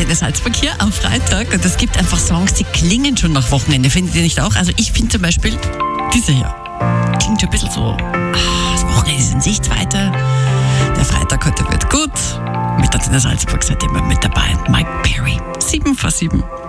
Antenne Salzburg hier am Freitag. Und es gibt einfach Songs, die klingen schon nach Wochenende. Findet ihr nicht auch? Also ich finde zum Beispiel diese hier. Klingt schon ein bisschen so, das Wochenende ist in Sicht weiter. Der Freitag heute wird gut. Mit Antenne Salzburg seid ihr immer mit dabei. Mike Perry, 7 vor 7.